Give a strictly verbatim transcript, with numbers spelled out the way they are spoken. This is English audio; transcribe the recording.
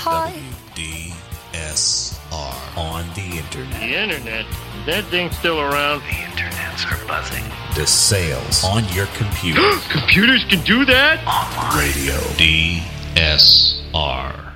W D S R on the internet. The internet? Is that thing still around? The internets are buzzing. DeSales on your computer. Computers can do that? Online. Radio D S R.